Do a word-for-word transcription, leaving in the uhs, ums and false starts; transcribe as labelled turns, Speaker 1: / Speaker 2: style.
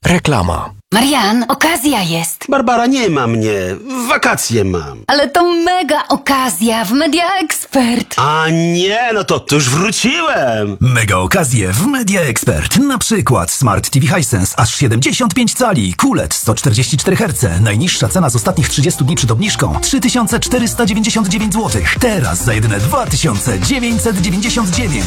Speaker 1: Reklama.
Speaker 2: Marian, okazja jest.
Speaker 3: Barbara, nie ma mnie. Wakacje mam.
Speaker 2: Ale to mega okazja w Media Expert.
Speaker 3: A nie, no to, to już wróciłem.
Speaker 4: Mega okazje w Media Expert. Na przykład Smart T V Hisense aż siedemdziesiąt pięć cali, Q L E D sto czterdzieści cztery herce. Najniższa cena z ostatnich trzydziestu dni przed obniżką trzy tysiące czterysta dziewięćdziesiąt dziewięć złotych. Teraz za jedyne dwa tysiące dziewięćset dziewięćdziesiąt dziewięć.